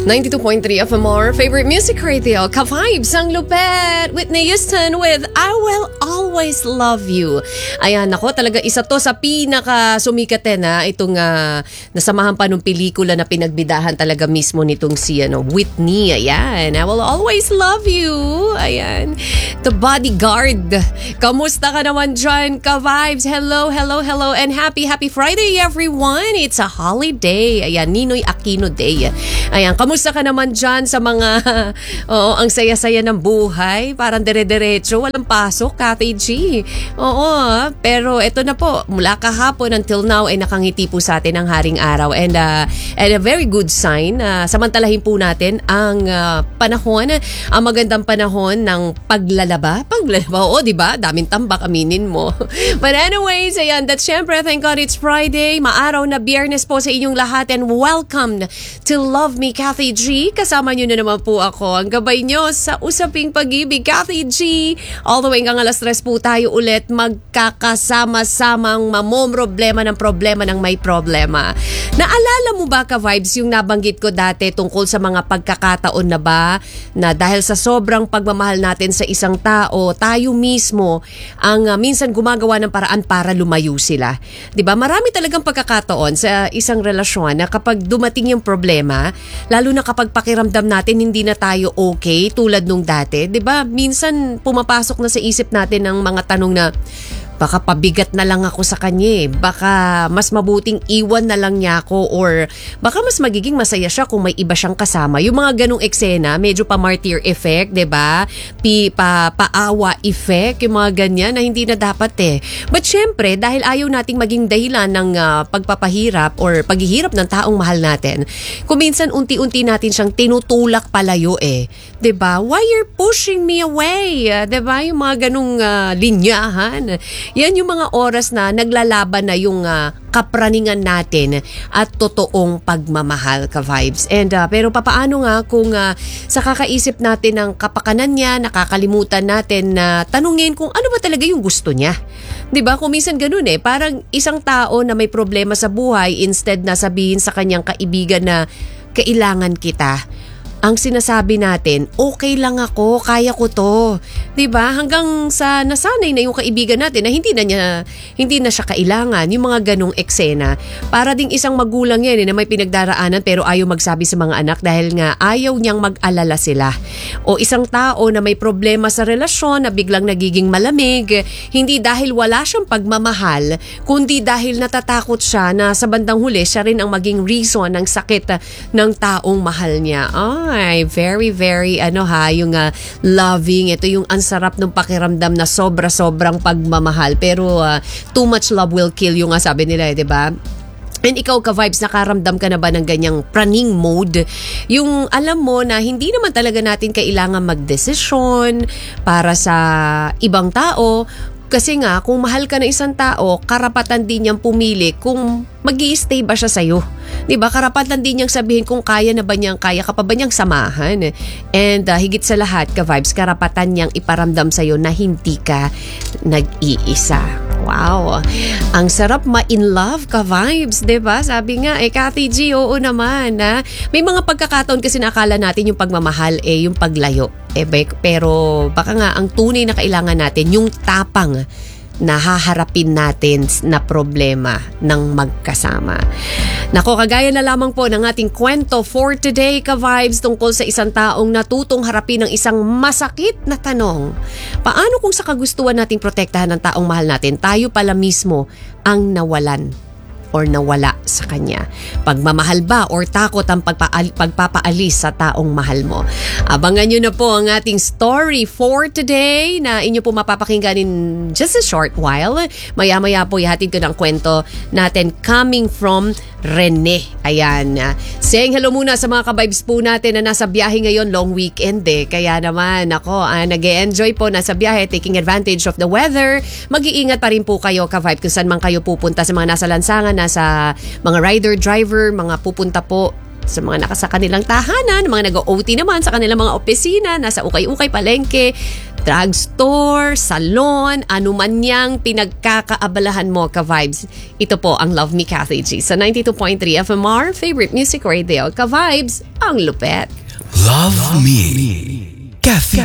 92.3 FMR, favorite music radio, ka-vibes ang lupet. Whitney Houston with I Will Always Love You. Ayan, ako talaga isa to sa pinaka sumikat na itong nasamahan pa nung pelikula na pinagbidahan talaga mismo nitong si Whitney. Ayan, I Will Always Love You. Ayan, The Bodyguard. Kamusta ka naman dyan, ka-vibes? Hello, hello, hello, and happy Friday everyone. It's a holiday. Ayan, Ninoy Aquino Day. Ayan, kamusta ka naman dyan sa mga, ang saya-saya ng buhay? Parang dire-diretso, walang pasok, Cathy G. Oo, pero eto na po, mula kahapon until now ay nakangiti po sa atin ang haring araw. And a very good sign, samantalahin po natin ang panahon, ang magandang panahon ng paglalaba. Oo, di ba? Daming tambak, aminin mo. But anyways, ayan, that's syempre, thank God it's Friday. Maaraw na Biyernes po sa inyong lahat and welcome to Love Me, Cathy G. Kasama nyo na naman po ako. Ang gabay nyo sa Usaping Pag-ibig, Cathy G. All the way hanggang alas 3 po tayo ulit magkakasama-samang mamomroblema ng may problema. Naalala mo ba, ka-vibes, yung nabanggit ko dati tungkol sa mga pagkakataon na ba na dahil sa sobrang pagmamahal natin sa isang tao, tayo mismo ang minsan gumagawa ng paraan para lumayo sila. 'Di ba? Marami talagang pagkakataon sa isang relasyon na kapag dumating yung problema, lalo na kapag pakiramdam natin hindi na tayo okay tulad nung dati, 'di ba? Minsan pumapasok na sa isip natin ang mga tanong na baka pabigat na lang ako sa kanya, baka mas mabuting iwan na lang niya ako, or baka mas magiging masaya siya kung may iba siyang kasama. Yung mga ganong eksena, medyo pa-martyr effect, 'di ba? Paawa effect, yung mga ganyan na hindi na dapat But syempre, dahil ayaw nating maging dahilan ng pagpapahirap or paghihirap ng taong mahal natin, kung minsan unti-unti natin siyang tinutulak palayo 'di ba? Why you're pushing me away? 'Di ba? Yung mga ganong linyahan. Yan yung mga oras na naglalaban na yung kapraningan natin at totoong pagmamahal, ka-vibes. And pero papaano nga kung sa kakaisip natin ng kapakanan niya, nakakalimutan natin na tanungin kung ano ba talaga yung gusto niya. 'Di ba? Kung minsan ganun parang isang tao na may problema sa buhay, instead na sabihin sa kanyang kaibigan na kailangan kita, ang sinasabi natin, okay lang ako, kaya ko to. 'Di ba? Hanggang sa nasanay na yung kaibigan natin na hindi na siya kailangan, yung mga ganong eksena. Para ding isang magulang yan na may pinagdaraanan pero ayaw magsabi sa mga anak dahil nga ayaw niyang mag-alala sila. O isang tao na may problema sa relasyon na biglang nagiging malamig, hindi dahil wala siyang pagmamahal, kundi dahil natatakot siya na sa bandang huli siya rin ang maging reason ng sakit ng taong mahal niya. Ay, very, very, yung loving. Ito yung ansarap ng pakiramdam na sobra-sobrang pagmamahal. Pero too much love will kill yung sabi nila, di ba? And ikaw, ka-vibes, nakaramdam ka na ba ng ganyang praning mode? Yung alam mo na hindi naman talaga natin kailangan magdesisyon para sa ibang tao. Kasi nga, kung mahal ka na isang tao, karapatan din niyang pumili kung mag-i-stay ba siya sa'yo. Diba? Karapatan din niyang sabihin kung kaya ka pa ba niyang samahan. And higit sa lahat, ka-vibes, karapatan niyang iparamdam sa'yo na hindi ka nag-iisa. Wow. Ang sarap ma-in love, ka-vibes, diba? Sabi nga, Cathy G, oo naman. May mga pagkakataon kasi nakala natin yung pagmamahal, yung paglayo. Pero baka nga ang tunay na kailangan natin, yung tapang na haharapin natin na problema ng magkasama. Nako, kagaya na lamang po ng ating kwento for today, ka-vibes, tungkol sa isang taong natutong harapin ng isang masakit na tanong. Paano kung sa kagustuhan nating protektahan ng taong mahal natin, tayo pala mismo ang nawalan or nawala sa kanya? Pagmamahal ba or takot ang pagpapaalis sa taong mahal mo? Abangan nyo na po ang ating story for today na inyo po mapapakinggan in just a short while. Maya-maya po ihatid ko ng kwento natin coming from Rene. Ayan. Saying hello muna sa mga ka-vibes po natin na nasa biyahe ngayon, long weekend Kaya naman, nag-e-enjoy po, nasa biyahe, taking advantage of the weather. Mag-iingat pa rin po kayo, ka-vibe, kung saan man kayo pupunta, sa mga nasa lansangan, nasa mga rider, driver, mga pupunta po sa mga nakasa kanilang tahanan, mga nag-OT naman sa kanilang mga opisina, nasa ukay-ukay, palengke. drugstore, salon, anuman niyang pinagkakaabalahan mo, ka-vibes. Ito po ang Love Me Kathy G sa 92.3 FMR, favorite music radio. Ka-vibes, ang lupet. Love Me Kathy